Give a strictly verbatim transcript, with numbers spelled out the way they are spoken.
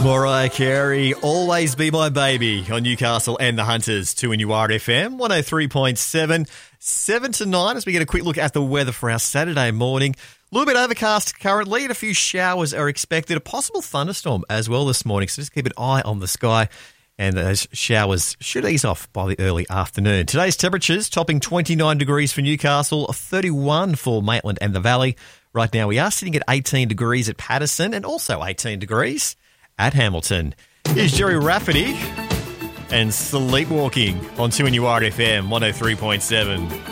Mariah Carey, Always Be My Baby on Newcastle and the Hunters, two N U R F M, one oh three point seven, seven to nine as we get a quick look at the weather for our Saturday morning. A little bit overcast currently and a few showers are expected. A possible thunderstorm as well this morning, so just keep an eye on the sky and those showers should ease off by the early afternoon. Today's temperatures topping twenty-nine degrees for Newcastle, thirty-one for Maitland and the Valley. Right now we are sitting at eighteen degrees at Patterson and also eighteen degrees at Hamilton. Here's Jerry Rafferty and Sleepwalking on two N U R F M one oh three point seven.